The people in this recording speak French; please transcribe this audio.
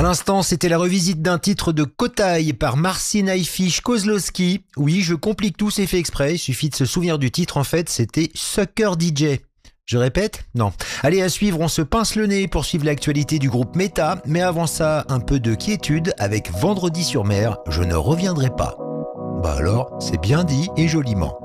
l'instant, c'était la revisite d'un titre de Kotai par Marcin Haifish Kozlowski. Oui, je complique tout, c'est fait exprès, il suffit de se souvenir du titre, en fait, c'était Sucker DJ. Je répète? Non. Allez, à suivre, on se pince le nez pour suivre l'actualité du groupe Meta, mais avant ça, un peu de quiétude avec Vendredi sur mer, je ne reviendrai pas. Bah alors, c'est bien dit et joliment.